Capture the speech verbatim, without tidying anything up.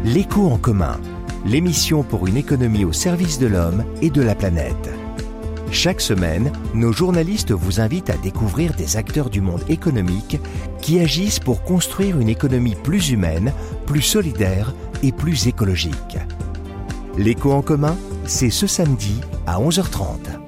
L'écho en commun, l'émission pour une économie au service de l'homme et de la planète. Chaque semaine, nos journalistes vous invitent à découvrir des acteurs du monde économique qui agissent pour construire une économie plus humaine, plus solidaire et plus écologique. L'écho en commun, c'est ce samedi à onze heures trente.